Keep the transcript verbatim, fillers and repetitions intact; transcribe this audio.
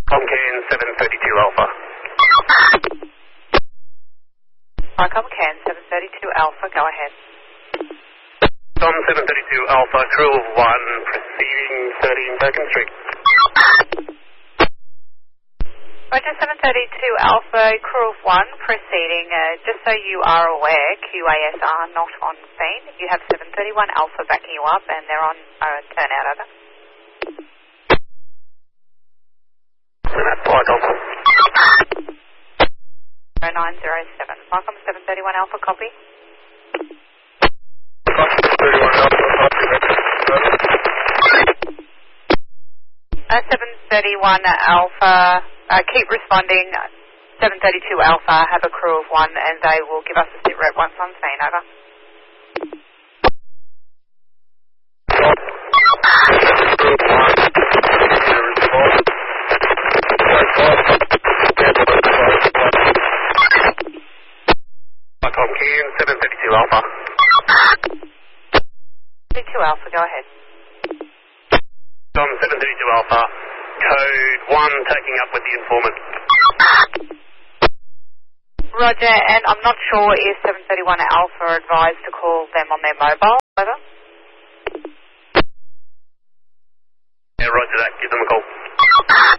Comcan seven thirty-two Alpha. Hi, Comcan seven thirty-two Alpha, go ahead. Com seven thirty-two Alpha, crew of one, proceeding thirteen Perkins Street. Roger, seven thirty-two Alpha, crew of one, proceeding. Uh, just so you are aware, Q A S are not on scene. You have seven thirty-one Alpha backing you up, and they're on uh, turnout, over. zero nine zero seven. Welcome, seven thirty-one Alpha, copy. thirty-one Alpha, copy. Uh, seven thirty-one Alpha, uh, keep responding. seven thirty-two Alpha have a crew of one, and they will give us a sit rep once on scene, over. Comcan seven thirty-two Alpha. thirty-two Alpha, go ahead. Com seven thirty-two Alpha, code one taking up with the informant. Roger, and I'm not sure if seven thirty-one Alpha advised to call them on their mobile, over. Yeah, roger that, give them a call.